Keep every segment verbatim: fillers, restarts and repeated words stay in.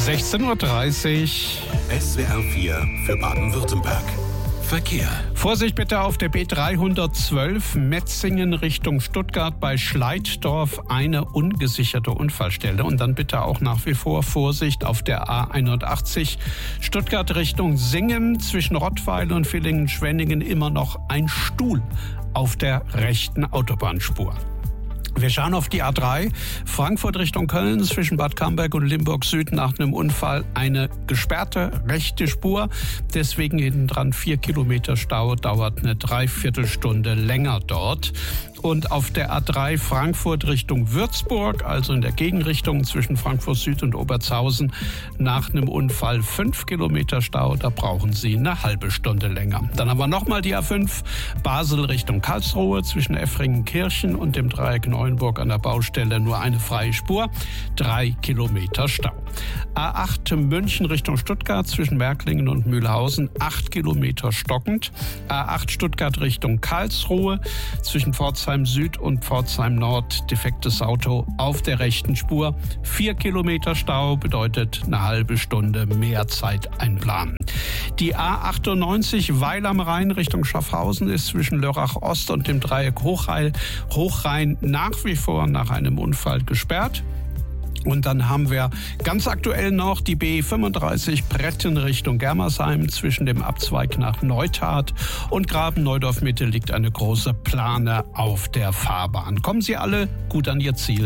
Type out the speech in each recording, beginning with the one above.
sechzehn Uhr dreißig. S W R vier für Baden-Württemberg. Verkehr. Vorsicht bitte auf der B dreihundertzwölf Metzingen Richtung Stuttgart bei Schleiddorf, eine ungesicherte Unfallstelle. Und dann bitte auch nach wie vor Vorsicht auf der A einundachtzig Stuttgart Richtung Singen zwischen Rottweil und Villingen-Schwenningen, immer noch ein Stuhl auf der rechten Autobahnspur. Wir schauen auf die A drei, Frankfurt Richtung Köln, zwischen Bad Camberg und Limburg Süd nach einem Unfall eine gesperrte rechte Spur. Deswegen hinten dran vier Kilometer Stau, dauert eine Dreiviertelstunde länger dort. Und auf der A drei Frankfurt Richtung Würzburg, also in der Gegenrichtung zwischen Frankfurt Süd und Obertshausen, nach einem Unfall fünf Kilometer Stau, da brauchen Sie eine halbe Stunde länger. Dann haben wir nochmal die A fünf, Basel Richtung Karlsruhe, zwischen Effringenkirchen und dem Dreieck Neuenburg an der Baustelle nur eine freie Spur, drei Kilometer Stau. A acht München Richtung Stuttgart, zwischen Märklingen und Mühlhausen, acht Kilometer stockend. A acht Stuttgart Richtung Karlsruhe, zwischen Pforzheim Süd und Pforzheim Nord, defektes Auto auf der rechten Spur. Vier Kilometer Stau bedeutet eine halbe Stunde mehr Zeit einplanen. Die A achtundneunzig Weil am Rhein Richtung Schaffhausen ist zwischen Lörrach Ost und dem Dreieck Hochrhein, Hochrhein nach wie vor nach einem Unfall gesperrt. Und dann haben wir ganz aktuell noch die B fünfunddreißig Bretten Richtung Germersheim. Zwischen dem Abzweig nach Neustadt und Graben-Neudorf-Mitte liegt eine große Plane auf der Fahrbahn. Kommen Sie alle gut an Ihr Ziel.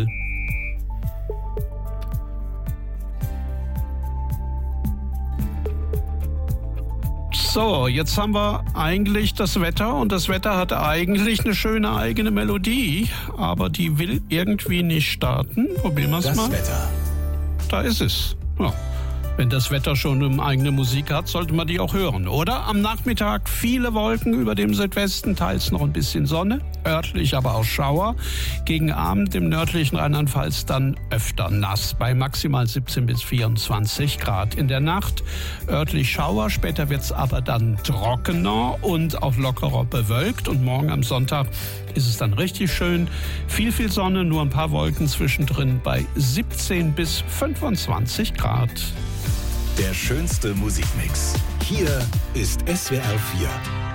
So, jetzt haben wir eigentlich das Wetter und das Wetter hat eigentlich eine schöne eigene Melodie, aber die will irgendwie nicht starten. Probieren wir es mal. Das Wetter. Da ist es. Ja. Wenn das Wetter schon eine eigene Musik hat, sollte man die auch hören, oder? Am Nachmittag viele Wolken über dem Südwesten, teils noch ein bisschen Sonne, örtlich aber auch Schauer. Gegen Abend im nördlichen Rheinland-Pfalz dann öfter nass, bei maximal siebzehn bis vierundzwanzig Grad. In der Nacht örtlich Schauer, später wird es aber dann trockener und auch lockerer bewölkt. Und morgen am Sonntag ist es dann richtig schön. Viel, viel Sonne, nur ein paar Wolken zwischendrin bei siebzehn bis fünfundzwanzig Grad. Der schönste Musikmix. Hier ist S W R vier.